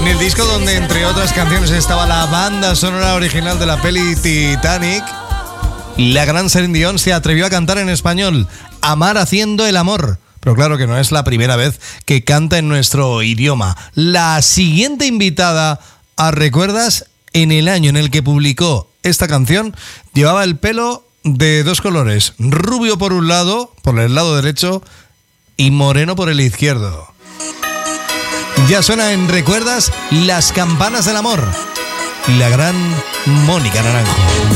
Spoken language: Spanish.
el disco donde entre otras canciones estaba la banda sonora original de la peli Titanic, la gran Celine Dion se atrevió a cantar en español, Amar haciendo el amor. Pero claro que no es la primera vez que canta en nuestro idioma. La siguiente invitada a Recuerdas, en el año en el que publicó esta canción, llevaba el pelo de dos colores, rubio por un lado, por el lado derecho, y moreno por el izquierdo. Ya suena en Recuerdas, Las campanas del amor, la gran Mónica Naranjo.